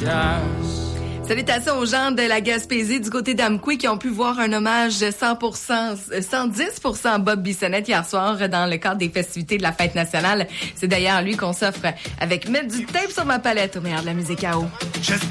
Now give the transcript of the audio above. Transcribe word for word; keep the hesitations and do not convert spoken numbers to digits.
chasse. Salutations aux gens de la Gaspésie du côté d'Amqui qui ont pu voir un hommage cent pour cent, cent dix pour cent à Bob Bissonnette hier soir dans le cadre des festivités de la fête nationale. C'est d'ailleurs lui qu'on s'offre avec Mettre du tape sur ma palette au meilleur de la musique à eau. Just